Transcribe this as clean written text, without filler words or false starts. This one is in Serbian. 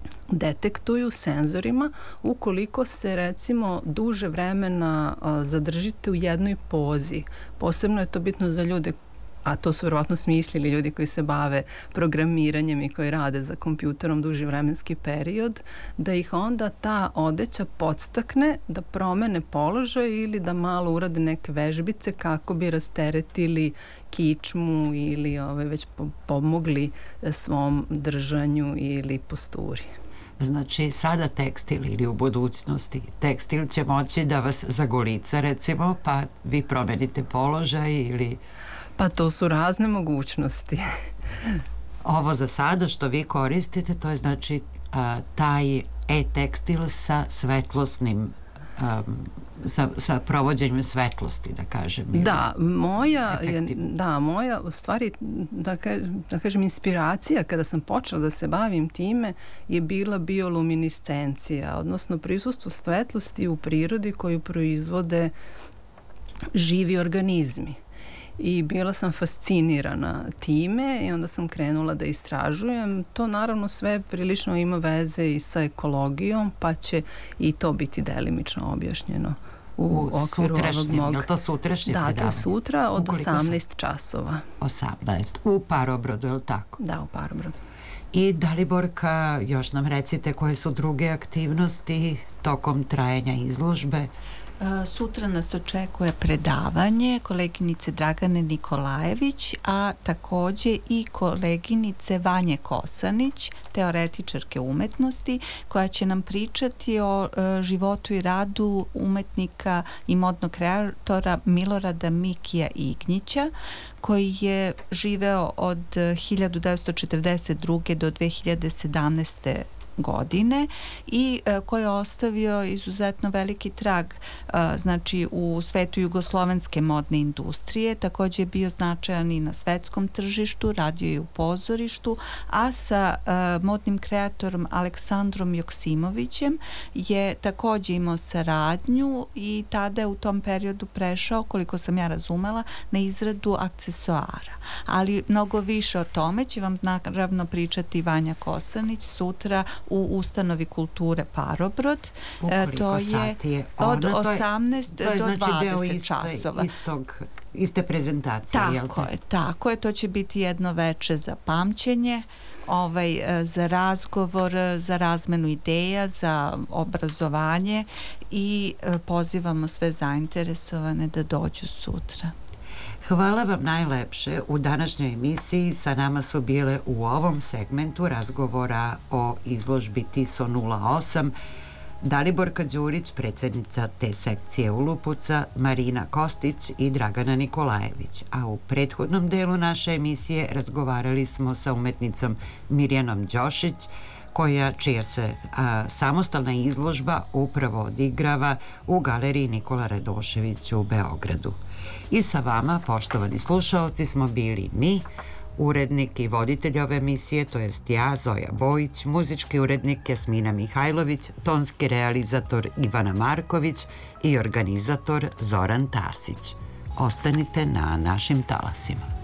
detektuju senzorima ukoliko se recimo duže vremena zadržite u jednoj pozi. Posebno je to bitno za ljude, a to su verovatno smislili ljudi koji se bave programiranjem i koji rade za kompjuterom duži vremenski period, da ih onda ta odeća podstakne da promene položaj ili da malo urade neke vežbice kako bi rasteretili kičmu ili već pomogli svom držanju ili posturi. Znači, sada tekstil ili u budućnosti tekstil će moći da vas zagolica, recimo, pa vi promenite položaj ili... Pa to su razne mogućnosti. Ovo za sada što vi koristite, to je znači taj e-tekstil sa svetlosnim sa provođenjem svetlosti, da kažem. Da, moja u stvari, da kažem, inspiracija kada sam počela da se bavim time je bila bioluminiscencija, odnosno prisustvo svetlosti u prirodi koju proizvode živi organizmi. I bila sam fascinirana time i onda sam krenula da istražujem. To naravno sve prilično ima veze i sa ekologijom, pa će i to biti delimično objašnjeno u okviru ovog mog... Je li to sutrašnje predavanje? Da, to je sutra od 18 časova. 18. U Parobrodu, je li tako? Da, u Parobrodu. I Daliborka, još nam recite koje su druge aktivnosti tokom trajanja izložbe? Sutra nas očekuje predavanje koleginice Dragane Nikolajević, a takođe i koleginice Vanje Kosanić, teoretičarke umetnosti, koja će nam pričati o životu i radu umetnika i modnog kreatora Milorada Mikija Ignjića, koji je živeo od 1942. do 2017. godine i koji je ostavio izuzetno veliki trag znači u svetu jugoslovenske modne industrije. Takođe je bio značajan i na svetskom tržištu, radio je u pozorištu, a sa modnim kreatorom Aleksandrom Joksimovićem je takođe imao saradnju i tada je u tom periodu prešao, koliko sam ja razumela, na izradu aksesoara. Ali mnogo više o tome će vam naravno pričati Vanja Kosanić sutra u Ustanovi kulture Parobrod. To je od 18 do 20 časova. Iste prezentacije. Tako je. To će biti jedno veče za pamćenje, za razgovor, za razmenu ideja, za obrazovanje i pozivamo sve zainteresovane da dođu sutra. Hvala vam najlepše. U današnjoj emisiji sa nama su bile u ovom segmentu razgovora o izložbi TISO 08 Daliborka Đurić, predsjednica te sekcije Ulupuca, Marina Kostić i Dragana Nikolajević. A u prethodnom delu naše emisije razgovarali smo sa umetnicom Mirjanom Đošić, čija se samostalna izložba upravo odigrava u galeriji Nikola Radošević u Beogradu. I sa vama, poštovani slušaoci, smo bili mi, urednik i voditelj ove emisije, to jest ja, Zoja Bojić, muzički urednik Jasmina Mihajlović, tonski realizator Ivana Marković i organizator Zoran Tasić. Ostanite na našim talasima.